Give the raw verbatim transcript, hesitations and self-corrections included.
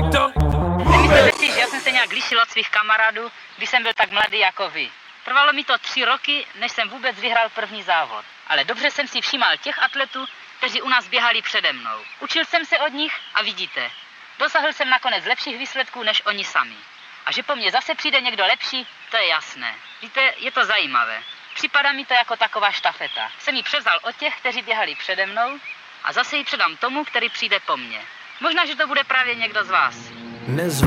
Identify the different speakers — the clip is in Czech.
Speaker 1: Nemyslete si, že já jsem se nějak lišil od svých kamarádů, když jsem byl tak mladý jako vy. Trvalo mi to tři roky, než jsem vůbec vyhrál první závod. Ale dobře jsem si všímal těch atletů, kteří u nás běhali přede mnou. Učil jsem se od nich a vidíte, dosáhl jsem nakonec lepších výsledků než oni sami. A že po mně zase přijde někdo lepší, to je jasné. Víte, je to zajímavé. Připadá mi to jako taková štafeta. Jsem ji převzal od těch, kteří běhali přede mnou a zase ji předám tomu, který přijde po mně. Možná, že to bude právě někdo z vás.
Speaker 2: Nezva